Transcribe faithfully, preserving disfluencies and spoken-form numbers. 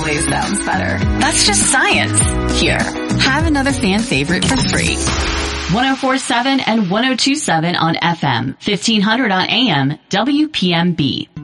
always sounds better. That's just science. Here, have another fan favorite for free. one oh four point seven and one oh two point seven on F M, fifteen hundred on A M, W P M B.